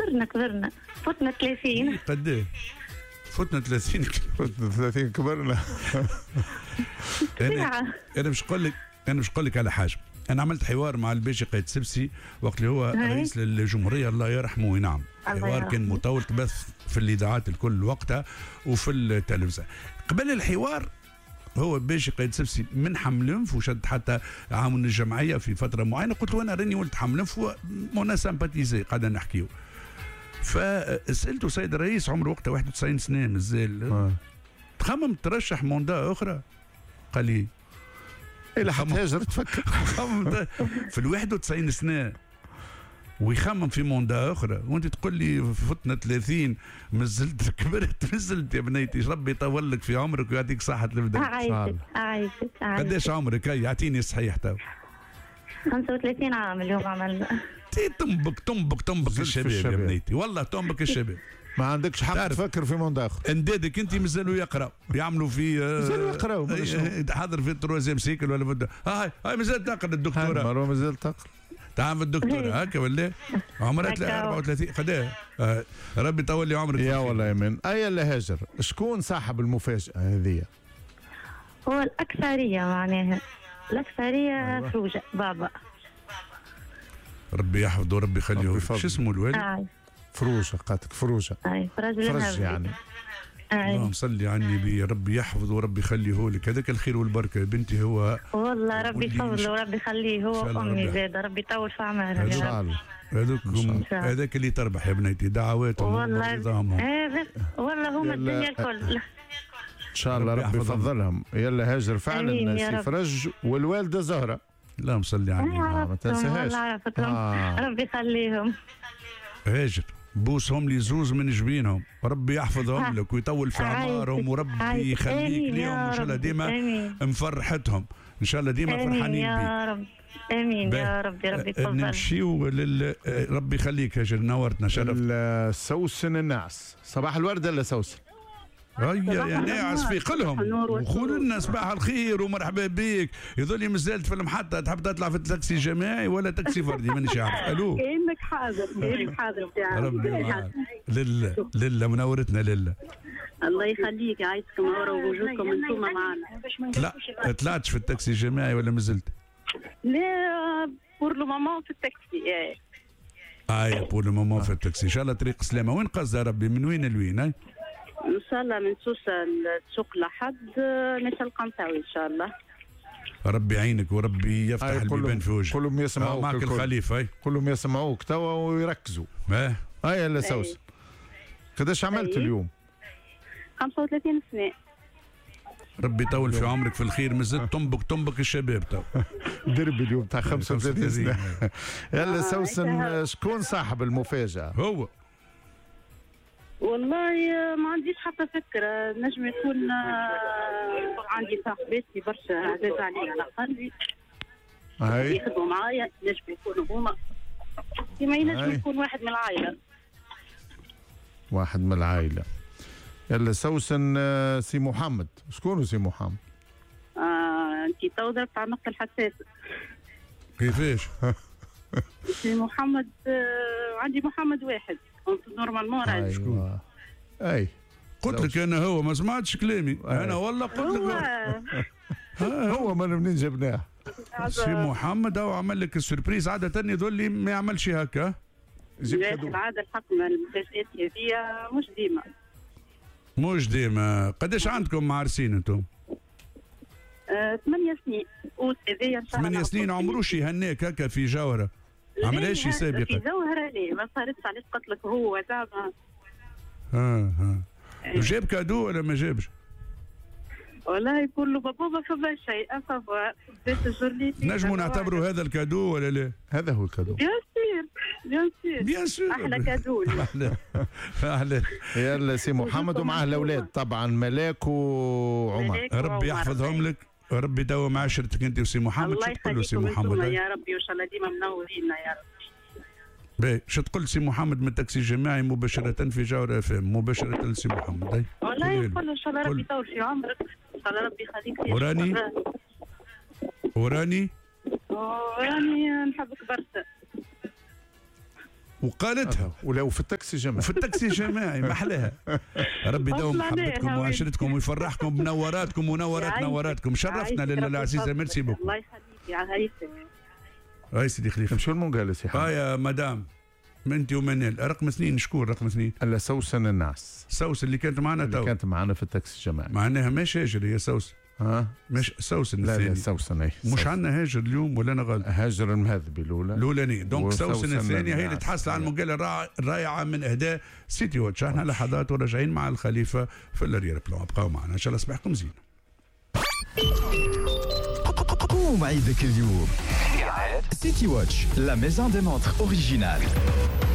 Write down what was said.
كبرنا فتنا 30. قديه فتنا 30 فتنا 30 كبرنا. انا مش نقول لك على حاجه. انا عملت حوار مع الباشا قايد سبسي وقت اللي هو رئيس للجمهوريه الله يرحمه وينعم. حوار كان مطول تبث في الاذاعات الكل وقتها وفي التلفزه. قبل الحوار هو باشا قايد سبسي من حملنف وشد حتى عامل الجمعيه في فتره معينه. قلت له انا راني ولد حملنف وانا سامباتيزي قاعدين نحكيو. فسالته سيد الرئيس عمره وقتها 91 سنه مازال تخمم ترشح موندا اخرى؟ قال لي الى حتى هاجر تفكر في ال 91 سنه ويخمم في موندا اخرى وانت تقول لي فتنا 30 مازلت كبرت مازلت يا بنيتي. ربي يطول لك في عمرك ويعطيك صحه الابداع. عايشك قداش عمرك؟ هي اعطيني الصحيح تو. 35 عام اليوم عملنا. تنبك الشباب يا بنيتي والله تنبك الشباب. ما عندكش حق تفكر في موند اخر. اندادك انت مازالوا يقراوا يعملوا في مازالوا يقراوا حاضر في التروازيام سيكل ولا بدا هاي مازال تقرا الدكتوراه. مروه مازال تقرا. تعمل الدكتوراه هكا ولا عمرها 34 قداه. ربي يطول لي عمرك يا والله يا من. اي اللي هاجر شكون صاحب المفاجاه هذه؟ هو الاكثريه معناها الاكثريه فروجه بابا. ربي يحفظه وربي يخليه. شو اسمه الوالد؟ فروجه قاتك فروجه. فرج يعني. اللهم صلي على النبي. ربي يحفظه وربي يخليه لك. هذاك الخير والبركه يا بنتي. هو والله ربي يفضله وربي يخليه هو وامي زاده. ربي يطول في اعمارها ان شاء الله. هذاك اللي تربح يا بنيتي دعواتهم ونظامهم. والله هما الدنيا الكل. ان شاء الله ربي يفضلهم. يلا هاجر فعلا سي فرج والوالده زهره. اللهم صل على النبي. ما تنساهاش. ربي يخليهم. هاجر بوسهم لي زوز من جبينهم. ربي يحفظهم لك ويطول في اعمارهم وربي يخليك ليهم. ان شاء الله ديما مفرحتهم. ان شاء الله ديما فرحانين بيك يا رب. امين يا ربي. ربي يتفضل. نمشيو ربي يخليك هاجر نورتنا شرفت. سوسن النعس. صباح الورد ولا سوسن؟ يا ناعس في قلهم وقول لنا صباح الخير ومرحبا بك. يظل مازالت في المحطة تحب تطلع في التاكسي الجماعي ولا تاكسي فردي مانيش عارف. الو كأنك حاضر. كأنك حاضر. ربي معاك. لله منورتنا لله. الله يخليك يعيشكم منورة ووجودكم انتم معنا. لا طلعتش في التاكسي الجماعي ولا مازلت؟ لا بور لو مومون في التاكسي. يا بور لو مومون في التاكسي. ان شاء الله طريق سلامة. وين قصدها ربي من وين لوين؟ ان شاء الله من سوسه لسوق لحد مثل القنطاوي ان شاء الله. ربي يعينك وربي يفتح البيبان في وجهك. كلهم يسمعوك. معك الخليفه. كلهم يسمعوك توا ويركزوا. هاي يلا سوسن. قداش عملت اليوم؟ 35 سنه. ربي يطول في عمرك في الخير. مازلت تنبك الشباب تو. دربي اليوم تاع 35 سنه. يلا سوسن شكون صاحب المفاجاه؟ هو والله ما عنديش حتى فكرة. نجم يكون عندي صاحباتي برشا عزاز علي على قلبي يخدموا معايا. نجم يكونوا هما كما ينجم يكون واحد من العائلة. واحد من العائلة. يلا سوسن سي محمد. شكون سي محمد؟ انت تو ضربت على النقطة الحساسة. كيفاش؟ سي محمد عندي محمد واحد نورمالمون. شكون؟ قلت لك انا هو ما سمعتش كلامي. انا والله قلت لك هو من منين جبناه؟ سي محمد هو عمل لك السربريز. عادة يظل لي ما يعملش هكا. العادة الحق من المفاجآت هذه مش ديما. قداش عندكم معرسين انتم؟ 8 سنين. اوت هذايا ان شاء الله. 8 سنين. عمروش يهنيك هكا في جوهرة؟ عملهاش سابقا في جوهرة؟ لا ما صارتش. علاش قلت لك هو زعما. جاب كادو ولا ما جابش؟ والله يقول له بابا فما شيء أصلا بديت الجورنيتي. نجموا نعتبروا هذا الكادو ولا لا؟ هذا هو الكادو. بيان سور أحلى كادو. أحلى. يلا سي محمد ومعاه الأولاد طبعا ملاك وعمر. ربي يحفظهم لك. ربي يداوم عشرتك انت وسي محمد. الله يخليكم سي محمد يا ربي وان شاء الله ديما منورينا يا ربي. باهي شو تقول سي محمد من التاكسي الجماعي مباشرة في جوهرة FM مباشرة لسي محمد؟ والله يقول ان شاء الله ربي يطول في عمرك. ان شاء الله ربي يخليك. وراني نحبك برشا. وقالتها ولو في التاكسي جماعي وفي التاكسي جماعي ما احلاها. ربي يدوم محبتكم وعشرتكم ويفرحكم بنوراتكم نوراتكم. شرفتنا لله العزيزه. ميرسي بوكو. الله يخليك يا عايسك. هاي سيدي خليفه. شو المجالس يا حبيبي؟ يا مدام انت ومنال رقم 2 شكون رقم 2؟ الا سوسن النعس. سوسن اللي كانت معنا تو. اللي كانت معنا في التاكسي الجماعي. معناها مش هاجر يا سوسن. مش سوسن لا الثاني. لا سوسن اي مش عندنا هاجر اليوم ولا انا غلط؟ هاجر المهذبي الاولاني. دونك سوسن الثانيه هي اللي تحصل على المقاله الرائعه من اهداء سيتي واتش. احنا لحظات وراجعين مع الخليفه في الريال بلان. ابقاو معنا ان شاء الله صباحكم زين. قوم عيدك اليوم. سيتي واتش لا ميزون دي مونتر اوريجينال.